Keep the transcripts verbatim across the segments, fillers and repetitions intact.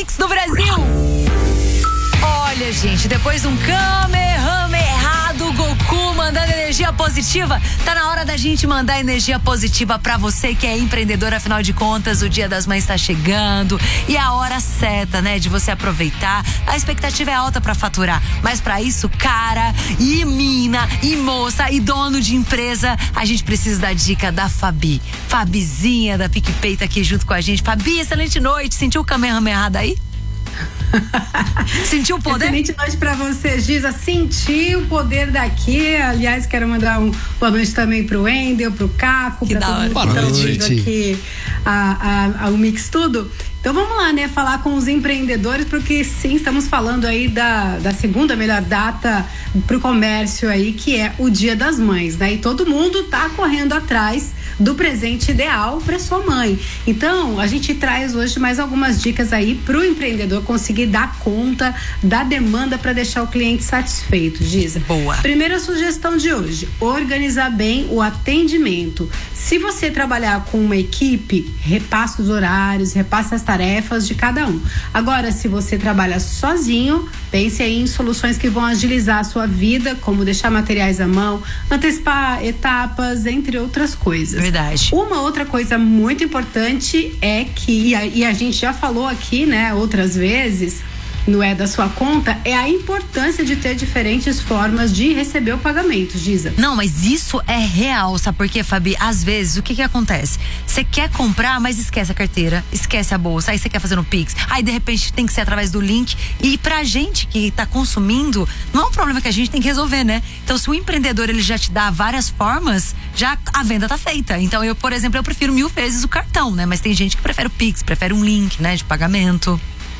Mix do Brasil. Olha, gente, depois de um Kamehameha errado, Goku mandando energia positiva, tá na hora da gente mandar energia positiva pra você que é empreendedor. Afinal de contas, o Dia das Mães tá chegando e é a hora certa, né, de você aproveitar. A expectativa é alta pra faturar, mas pra isso, cara e mina e moça e dono de empresa, a gente precisa da dica da Fabi. Fabizinha da PicPay tá aqui junto com a gente. Fabi, excelente noite. Sentiu o Kamehameha daí? Sentiu o poder? Excelente noite pra você, Giza. Senti o poder daqui. Aliás, quero mandar um boa noite também pro Wendel, pro Caco, que pra todo mundo boa que tá noite. ouvindo aqui a, a, a, o Mix Tudo. Então vamos lá, né, falar com os empreendedores, porque sim, estamos falando aí da, da segunda melhor data pro comércio aí, que é o Dia das Mães, né? E todo mundo tá correndo atrás do presente ideal para sua mãe. Então, a gente traz hoje mais algumas dicas aí pro empreendedor conseguir dar conta da demanda para deixar o cliente satisfeito, Giza. Boa. Primeira sugestão de hoje: organizar bem o atendimento. Se você trabalhar com uma equipe, repasse os horários, repasse as tarefas de cada um. Agora, se você trabalha sozinho, pense aí em soluções que vão agilizar a sua vida, como deixar materiais à mão, antecipar etapas, entre outras coisas. Verdade. Uma outra coisa muito importante é que, e a, e a gente já falou aqui, né, outras vezes, não é da sua conta, é a importância de ter diferentes formas de receber o pagamento, Giza. Não, mas isso é real, sabe por quê, Fabi? Às vezes, o que que acontece? Você quer comprar, mas esquece a carteira, esquece a bolsa, aí você quer fazer no Pix, aí de repente tem que ser através do link, e pra gente que tá consumindo, não é um problema que a gente tem que resolver, né? Então, se o empreendedor, ele já te dá várias formas, já a venda tá feita. Então, eu, por exemplo, eu prefiro mil vezes o cartão, né? Mas tem gente que prefere o Pix, prefere um link, né, de pagamento.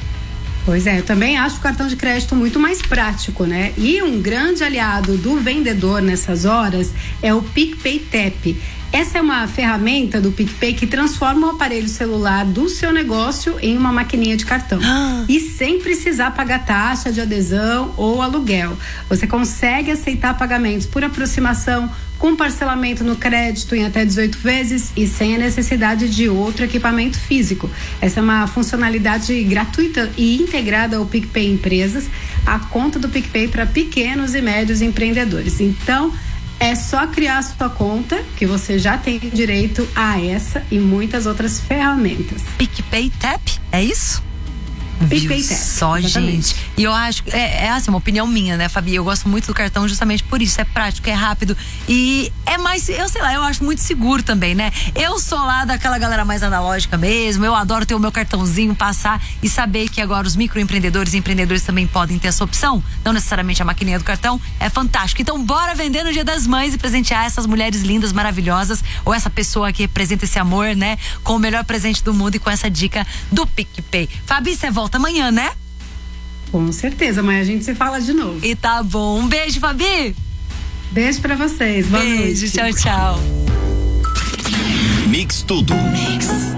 Pois é, eu também acho o cartão de crédito muito mais prático, né? E um grande aliado do vendedor nessas horas é o PicPay Tap. Essa é uma ferramenta do PicPay que transforma o aparelho celular do seu negócio em uma maquininha de cartão. Ah. E sem precisar pagar taxa de adesão ou aluguel. Você consegue aceitar pagamentos por aproximação, com parcelamento no crédito em até dezoito vezes e sem a necessidade de outro equipamento físico. Essa é uma funcionalidade gratuita e integrada ao PicPay Empresas, a conta do PicPay para pequenos e médios empreendedores. Então, é só criar a sua conta que você já tem direito a essa e muitas outras ferramentas. PicPay Tap, é isso? PicPay Tap. Só, exatamente. gente. E eu acho, é, é assim, uma opinião minha, né, Fabi? Eu gosto muito do cartão justamente por isso. É prático, é rápido e é mais, eu sei lá, eu acho muito seguro também, né? Eu sou lá daquela galera mais analógica mesmo. Eu adoro ter o meu cartãozinho, passar e saber que agora os microempreendedores e empreendedores também podem ter essa opção. Não necessariamente a maquininha do cartão. É fantástico. Então, bora vender no Dia das Mães e presentear essas mulheres lindas, maravilhosas, ou essa pessoa que representa esse amor, né? Com o melhor presente do mundo e com essa dica do PicPay. Fabi, você volta amanhã, né? Com certeza, amanhã a gente se fala de novo. E tá bom. Um beijo, Fabi. Beijo pra vocês. Boa Beijo, noite. tchau, tchau. Mix Tudo. Mix.